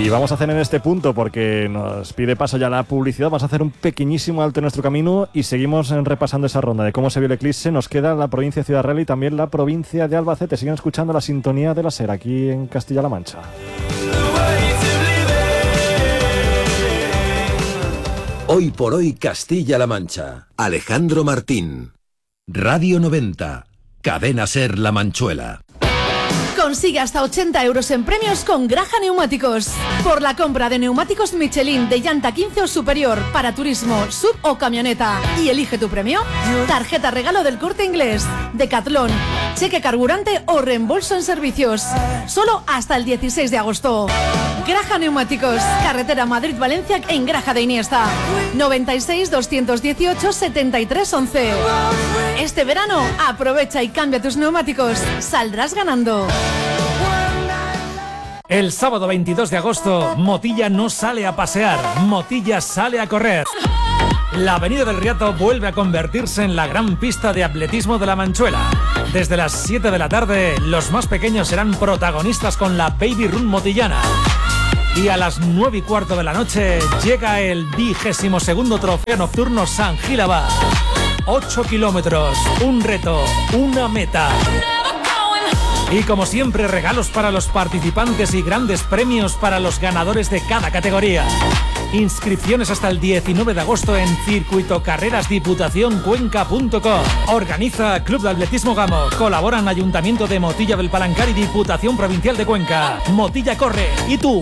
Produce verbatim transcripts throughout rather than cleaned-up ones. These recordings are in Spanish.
Y vamos a hacer en este punto, porque nos pide paso ya la publicidad, vamos a hacer un pequeñísimo alto en nuestro camino y seguimos repasando esa ronda de cómo se vio el eclipse. Nos queda la provincia de Ciudad Real y también la provincia de Albacete. Siguen escuchando la sintonía de la SER aquí en Castilla-La Mancha. Hoy por hoy Castilla-La Mancha. Alejandro Martín. Radio noventa. Cadena SER La Manchuela. Consigue hasta ochenta euros en premios con Graja Neumáticos. Por la compra de neumáticos Michelin de llanta quince o superior para turismo, sub o camioneta. Y elige tu premio. Tarjeta regalo del Corte Inglés, Decathlon, cheque carburante o reembolso en servicios. Solo hasta el dieciséis de agosto. Graja Neumáticos, carretera Madrid-Valencia en Graja de Iniesta. noventa y seis, doscientos dieciocho, setenta y tres, once. Este verano aprovecha y cambia tus neumáticos. Saldrás ganando. El sábado veintidós de agosto, Motilla no sale a pasear, Motilla sale a correr. La Avenida del Riato vuelve a convertirse en la gran pista de atletismo de La Manchuela. Desde las siete de la tarde, los más pequeños serán protagonistas con la Baby Run motillana. Y a las nueve y cuarto de la noche llega el vigésimo segundo Trofeo Nocturno San Gil Abad. Ocho kilómetros, un reto, una meta. Y como siempre, regalos para los participantes y grandes premios para los ganadores de cada categoría. Inscripciones hasta el diecinueve de agosto en circuito carreras diputación cuenca punto com. Organiza Club de Atletismo Gamo. Colaboran Ayuntamiento de Motilla del Palancar y Diputación Provincial de Cuenca. Motilla corre. ¿Y tú?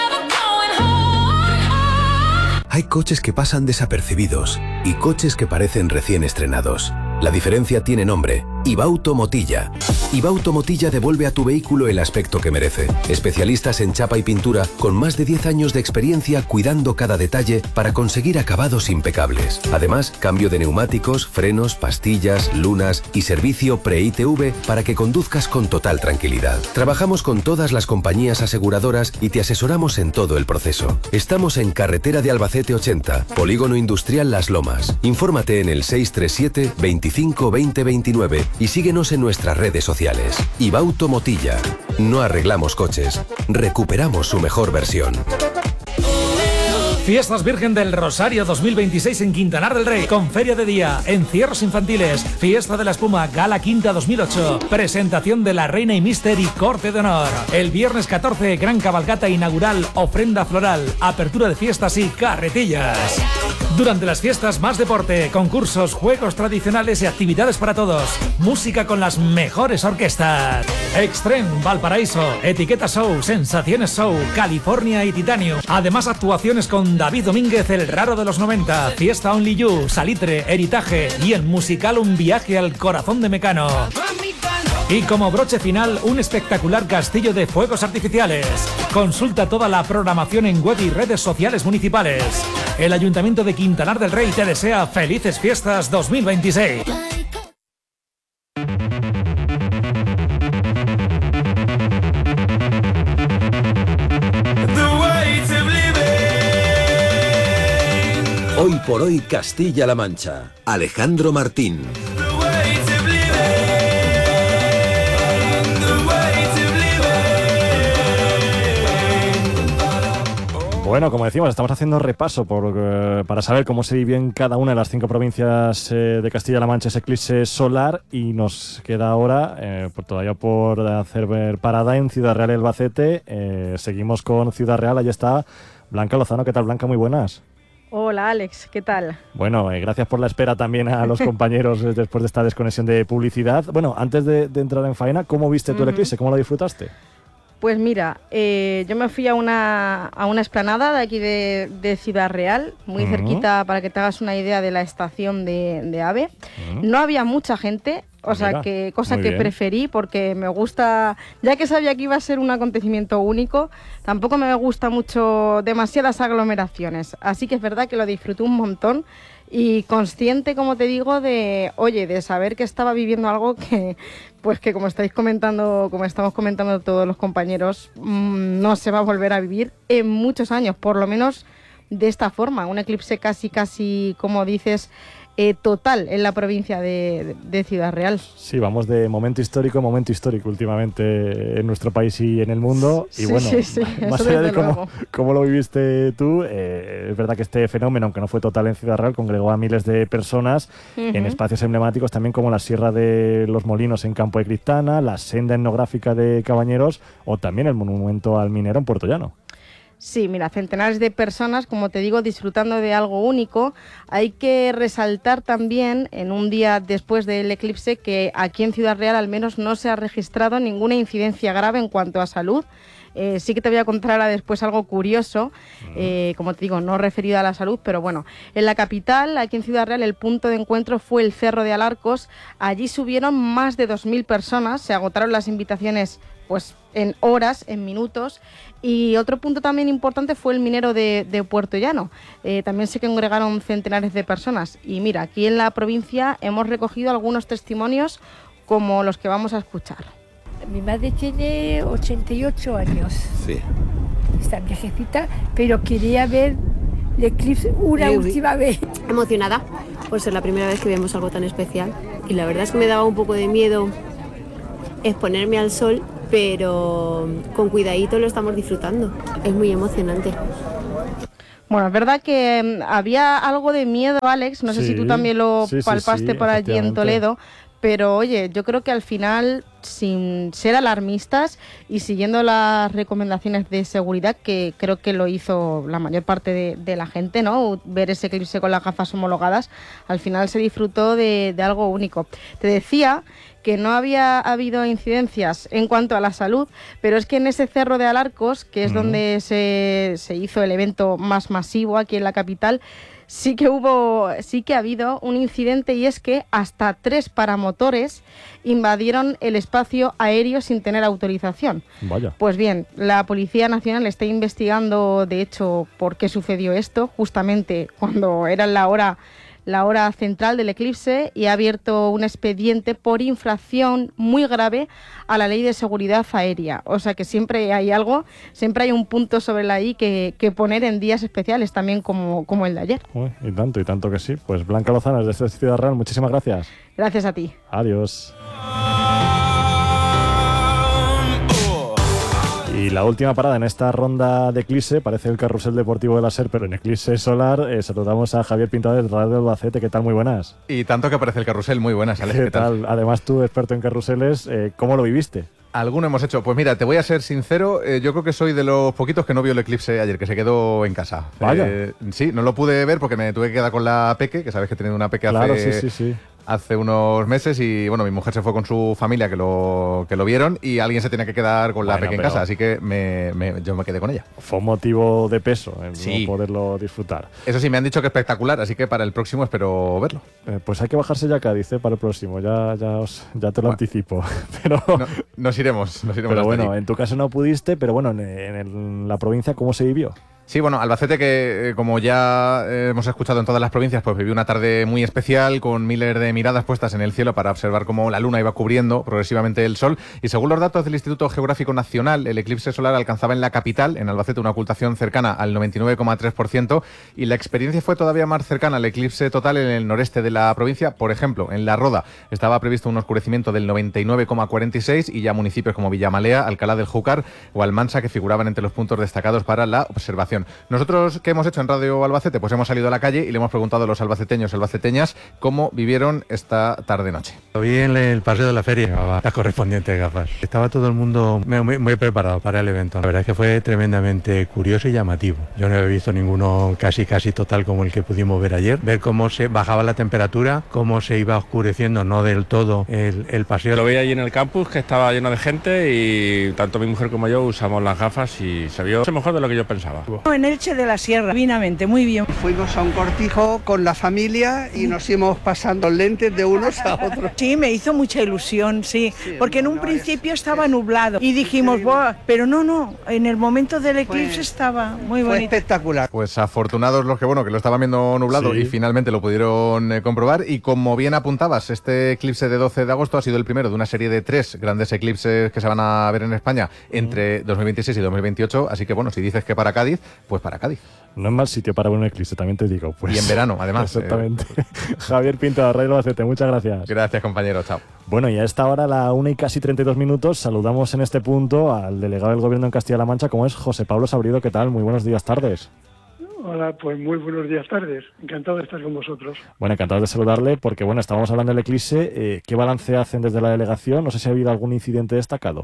Hay coches que pasan desapercibidos y coches que parecen recién estrenados. La diferencia tiene nombre: Ibauto Motilla. Ibauto Motilla devuelve a tu vehículo el aspecto que merece. Especialistas en chapa y pintura con más de diez años de experiencia cuidando cada detalle para conseguir acabados impecables. Además, cambio de neumáticos, frenos, pastillas, lunas y servicio pre-I T V para que conduzcas con total tranquilidad. Trabajamos con todas las compañías aseguradoras y te asesoramos en todo el proceso. Estamos en carretera de Albacete ochenta, Polígono Industrial Las Lomas. Infórmate en el seis tres siete, veinticinco, veinte, veintinueve y síguenos en nuestras redes sociales. Ibauto Motilla. No arreglamos coches, recuperamos su mejor versión. Fiestas Virgen del Rosario dos mil veintiséis en Quintanar del Rey, con feria de día, encierros infantiles, fiesta de la espuma, gala quinta dos mil ocho, presentación de la Reina y Mister y corte de honor. El viernes catorce, gran cabalgata inaugural, ofrenda floral, apertura de fiestas y carretillas. Durante las fiestas, más deporte, concursos, juegos tradicionales y actividades para todos. Música con las mejores orquestas. Extreme, Valparaíso, Etiqueta Show, Sensaciones Show, California y Titanium. Además, actuaciones con David Domínguez, el raro de los noventa, Fiesta Only You, Salitre, Heritaje y el musical Un viaje al corazón de Mecano. Y como broche final, un espectacular castillo de fuegos artificiales. Consulta toda la programación en web y redes sociales municipales. El Ayuntamiento de Quintanar del Rey te desea felices fiestas dos mil veintiséis. Hoy por hoy Castilla-La Mancha. Alejandro Martín. Bueno, como decimos, estamos haciendo repaso por, eh, para saber cómo se vive en cada una de las cinco provincias eh, de Castilla-La Mancha ese eclipse solar, y nos queda ahora eh, por, todavía por hacer ver parada en Ciudad Real y Albacete. Eh, seguimos con Ciudad Real, ahí está Blanca Lozano. ¿Qué tal, Blanca? Muy buenas. Hola, Alex, ¿qué tal? Bueno, eh, gracias por la espera también a los compañeros eh, después de esta desconexión de publicidad. Bueno, antes de, de entrar en faena, ¿cómo viste tú el eclipse? ¿Cómo lo disfrutaste? Pues mira, eh, yo me fui a una, a una explanada de aquí de, de Ciudad Real, muy uh-huh. cerquita, para que te hagas una idea de la estación de, de AVE. Uh-huh. No había mucha gente, o ah, sea, mira, que cosa que bien. preferí, porque me gusta, ya que sabía que iba a ser un acontecimiento único, tampoco me gusta mucho demasiadas aglomeraciones. Así que es verdad que lo disfruté un montón. Y consciente, como te digo, de, oye, de saber que estaba viviendo algo que, pues que como estáis comentando, como estamos comentando todos los compañeros, mmm, no se va a volver a vivir en muchos años, por lo menos de esta forma. Un eclipse casi, casi, como dices, eh, total en la provincia de, de Ciudad Real. Sí, vamos de momento histórico a momento histórico últimamente en nuestro país y en el mundo. Y sí, bueno, sí, sí, más allá de cómo, cómo lo viviste tú, eh, es verdad que este fenómeno, aunque no fue total en Ciudad Real, congregó a miles de personas uh-huh. en espacios emblemáticos también como la Sierra de los Molinos en Campo de Criptana, la senda etnográfica de Cabañeros o también el monumento al minero en Puerto Llano. Sí, mira, centenares de personas, como te digo, disfrutando de algo único. Hay que resaltar también, en un día después del eclipse, que aquí en Ciudad Real al menos no se ha registrado ninguna incidencia grave en cuanto a salud. Eh, sí que te voy a contar ahora después algo curioso, eh, como te digo, no referido a la salud, pero bueno, en la capital, aquí en Ciudad Real, el punto de encuentro fue el Cerro de Alarcos. Allí subieron más de dos mil personas, se agotaron las invitaciones pues en horas, en minutos. Y otro punto también importante fue el minero de, de Puerto Llano. Eh, también se congregaron centenares de personas. Y mira, aquí en la provincia hemos recogido algunos testimonios como los que vamos a escuchar. Mi madre tiene ochenta y ocho años. Sí. Está viejecita, pero quería ver el eclipse una sí, última vez. Emocionada por ser la primera vez que vemos algo tan especial. Y la verdad es que me daba un poco de miedo exponerme al sol, pero con cuidadito lo estamos disfrutando. Es muy emocionante. Bueno, es verdad que había algo de miedo, Alex, no sé sí, si tú también lo sí, palpaste sí, sí, por allí en Toledo, pero oye, yo creo que al final, sin ser alarmistas y siguiendo las recomendaciones de seguridad, que creo que lo hizo la mayor parte de, de la gente, ¿no? Ver ese eclipse con las gafas homologadas, al final se disfrutó de, de algo único. Te decía que no había habido incidencias en cuanto a la salud, pero es que en ese Cerro de Alarcos, que es uh-huh. donde se, se hizo el evento más masivo aquí en la capital, sí que hubo, sí que ha habido un incidente, y es que hasta tres paramotores invadieron el espacio aéreo sin tener autorización. Vaya. Pues bien, la Policía Nacional está investigando, de hecho, por qué sucedió esto, justamente cuando era la hora la hora central del eclipse, y ha abierto un expediente por infracción muy grave a la Ley de Seguridad Aérea. O sea que siempre hay algo, siempre hay un punto sobre la I que, que poner en días especiales, también como, como el de ayer. Uy, y tanto, y tanto que sí. Pues Blanca Lozano, desde Ciudad Real, muchísimas gracias. Gracias a ti. Adiós. Y la última parada en esta ronda de eclipse, parece el carrusel deportivo de la SER, pero en eclipse solar, eh, saludamos a Javier Pintado del Radio Albacete. ¿Qué tal? Muy buenas. Y tanto que parece el carrusel, muy buenas, Alex. ¿Qué, ¿Qué tal? tal? Además, tú, experto en carruseles, eh, ¿cómo lo viviste? Alguno hemos hecho. Pues mira, te voy a ser sincero, eh, yo creo que soy de los poquitos que no vio el eclipse ayer, que se quedó en casa. Vaya. Eh, sí, no lo pude ver porque me tuve que quedar con la peque, que sabes que he tenido una peque claro, hace... sí, sí, sí. hace unos meses, y bueno, mi mujer se fue con su familia que lo, que lo vieron, y alguien se tenía que quedar con la bueno, pequeña en casa, así que me, me, yo me quedé con ella. Fue un motivo de peso en sí. no poderlo disfrutar. Eso sí, me han dicho que es espectacular, así que para el próximo espero verlo. Eh, pues hay que bajarse ya a Cádiz, ¿eh? Para el próximo, ya, ya, os, ya te lo bueno, anticipo. Pero no, nos iremos, nos iremos. Pero bueno, allí. En tu caso no pudiste, pero bueno, en, en, el, la provincia, ¿cómo se vivió? Sí, bueno, Albacete, que como ya hemos escuchado en todas las provincias, pues vivió una tarde muy especial, con miles de miradas puestas en el cielo para observar cómo la luna iba cubriendo progresivamente el sol. Y según los datos del Instituto Geográfico Nacional, el eclipse solar alcanzaba en la capital, en Albacete, una ocultación cercana al noventa y nueve coma tres por ciento, y la experiencia fue todavía más cercana al eclipse total en el noreste de la provincia. Por ejemplo, en La Roda estaba previsto un oscurecimiento del noventa y nueve coma cuarenta y seis, y ya municipios como Villamalea, Alcalá del Júcar o Almansa, que figuraban entre los puntos destacados para la observación. Nosotros, ¿qué hemos hecho en Radio Albacete? Pues hemos salido a la calle y le hemos preguntado a los albaceteños y albaceteñas cómo vivieron esta tarde-noche. Lo vi en el paseo de la feria, las correspondientes gafas. Estaba todo el mundo muy, muy preparado para el evento. La verdad es que fue tremendamente curioso y llamativo. Yo no he visto ninguno casi casi total como el que pudimos ver ayer. Ver cómo se bajaba la temperatura, cómo se iba oscureciendo, no del todo, el, el paseo. Lo vi allí en el campus, que estaba lleno de gente, y tanto mi mujer como yo usamos las gafas y se vio mejor de lo que yo pensaba. En Elche de la Sierra, divinamente, muy bien. Fuimos a un cortijo con la familia y nos íbamos pasando lentes de unos a otros. Sí, me hizo mucha ilusión, sí, sí porque en un no principio es... estaba nublado y dijimos, Buah", pero no, no, en el momento del eclipse fue, estaba muy bonito. Fue espectacular. Pues afortunados los que, bueno, que lo estaban viendo nublado sí. y finalmente lo pudieron eh, comprobar. Y como bien apuntabas, este eclipse de doce de agosto ha sido el primero de una serie de tres grandes eclipses que se van a ver en España entre mm. dos mil veintiséis y dos mil veintiocho, así que bueno, si dices que para Cádiz, pues para Cádiz. No es mal sitio para un eclipse, también te digo. Pues. Y en verano, además. Exactamente. Eh. Javier Pinto, Radio Albacete, muchas gracias. Gracias, compañero. Chao. Bueno, y a esta hora, a la una y casi treinta y dos minutos, saludamos en este punto al delegado del Gobierno en Castilla-La Mancha, como es José Pablo Sabrido. ¿Qué tal? Muy buenos días, tardes. Hola, pues muy buenos días, tardes. Encantado de estar con vosotros. Bueno, encantado de saludarle, porque bueno, estábamos hablando del eclipse. Eh, ¿Qué balance hacen desde la delegación? No sé si ha habido algún incidente destacado.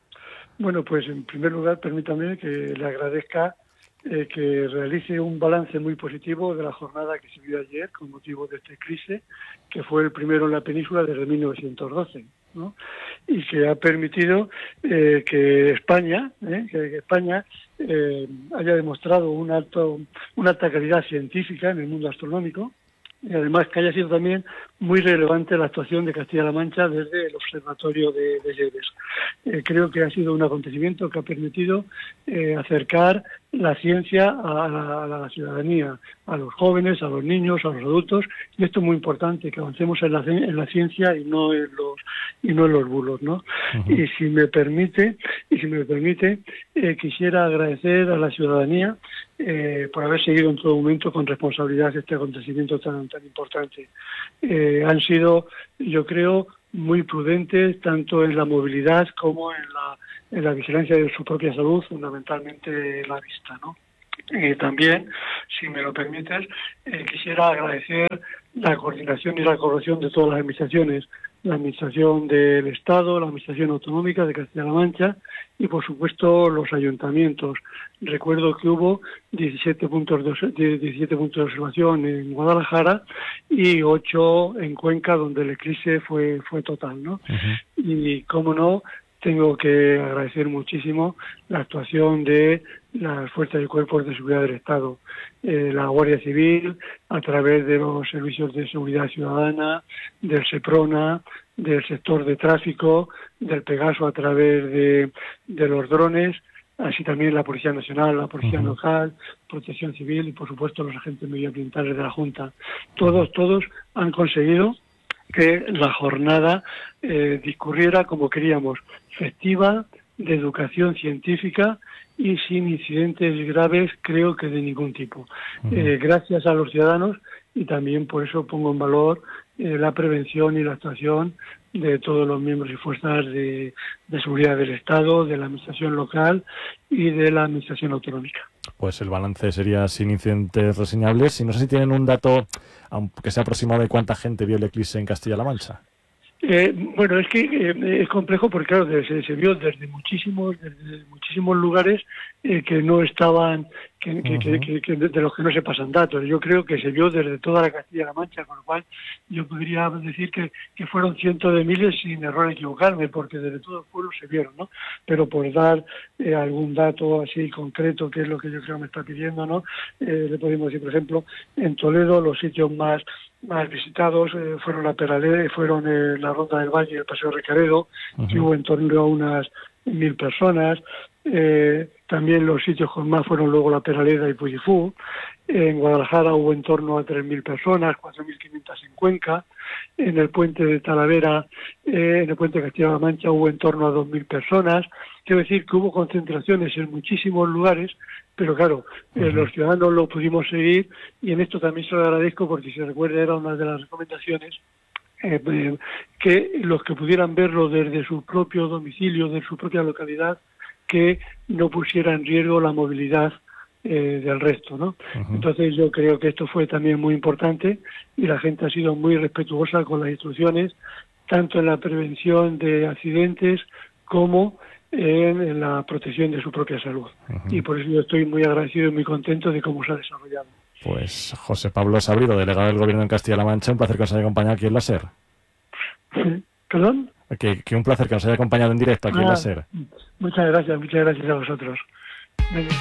Bueno, pues en primer lugar, permítame que le agradezca eh, que realice un balance muy positivo de la jornada que se vio ayer con motivo de este eclipse, que fue el primero en la península desde mil novecientos doce, ¿no? Y que ha permitido eh, que España, eh, que España eh, haya demostrado un alto, una alta calidad científica en el mundo astronómico, y además que haya sido también muy relevante la actuación de Castilla-La Mancha desde el Observatorio de, de Lleves. Eh, creo que ha sido un acontecimiento que ha permitido eh, acercar la ciencia a la, a la ciudadanía, a los jóvenes, a los niños, a los adultos, y esto es muy importante, que avancemos en la, en la ciencia y no en los y no en los bulos, ¿no? Uh-huh. Y si me permite, y si me permite, eh, quisiera agradecer a la ciudadanía eh, por haber seguido en todo momento con responsabilidad este acontecimiento tan tan importante. Eh, han sido, yo creo, muy prudentes tanto en la movilidad como en la en la vigilancia de su propia salud, fundamentalmente la vista, ¿no? Eh, también, si me lo permites, eh, quisiera agradecer la coordinación y la colaboración de todas las administraciones, la Administración del Estado, la Administración Autonómica de Castilla-La Mancha y, por supuesto, los ayuntamientos. Recuerdo que hubo diecisiete puntos de, diecisiete puntos de observación en Guadalajara y ocho en Cuenca, donde el eclipse fue, fue total, ¿no? Uh-huh. Y, cómo no, tengo que agradecer muchísimo la actuación de las fuerzas y cuerpos de seguridad del Estado, eh, la Guardia Civil, a través de los servicios de seguridad ciudadana, del SEPRONA, del sector de tráfico, del Pegaso a través de, de los drones, así también la Policía Nacional, la Policía uh-huh. Local, Protección Civil y, por supuesto, los agentes medioambientales de la Junta. Todos, todos han conseguido que la jornada eh, discurriera como queríamos, festiva, de educación científica y sin incidentes graves, creo que de ningún tipo. Uh-huh. Eh, gracias a los ciudadanos y también por eso pongo en valor eh, la prevención y la actuación de todos los miembros y fuerzas de, de seguridad del Estado, de la Administración local y de la Administración autonómica. Pues el balance sería sin incidentes reseñables. Y no sé si tienen un dato, aunque sea aproximado, de cuánta gente vio el eclipse en Castilla-La Mancha. Eh, bueno, es que eh, es complejo porque, claro, se, se vio desde muchísimos desde muchísimos lugares eh, que no estaban, que, que, uh-huh. que, que, que de los que no se pasan datos. Yo creo que se vio desde toda la Castilla-La Mancha, con lo cual yo podría decir que, que fueron cientos de miles sin error a equivocarme, porque desde todo el pueblo se vieron, ¿no? Pero por dar eh, algún dato así concreto, que es lo que yo creo me está pidiendo, ¿no? Eh, le podemos decir, por ejemplo, en Toledo los sitios más más visitados eh, fueron la Peraleda, fueron eh, la Ronda del Valle y el Paseo Recaredo, uh-huh. que hubo en torno a unas mil personas. Eh, también los sitios con más fueron luego la Peraleda y Puyifú. En Guadalajara hubo en torno a tres mil personas, cuatro mil quinientas en Cuenca. En el puente de Talavera, eh, en el puente de Castilla-La Mancha hubo en torno a dos mil personas. Quiero decir que hubo concentraciones en muchísimos lugares, pero claro, eh, uh-huh. los ciudadanos lo pudimos seguir y en esto también se lo agradezco porque, si se recuerda, era una de las recomendaciones eh, eh, que los que pudieran verlo desde su propio domicilio, de su propia localidad, que no pusiera en riesgo la movilidad eh, del resto, ¿no? Uh-huh. Entonces yo creo que esto fue también muy importante y la gente ha sido muy respetuosa con las instrucciones, tanto en la prevención de accidentes como en, en la protección de su propia salud. Uh-huh. Y por eso yo estoy muy agradecido y muy contento de cómo se ha desarrollado. Pues José Pablo Sabrido, delegado del Gobierno en Castilla-La Mancha, un placer que nos haya acompañado aquí en la SER. ¿Perdón? Que, que un placer que nos haya acompañado en directo aquí ah, en la SER. Muchas gracias, muchas gracias a vosotros.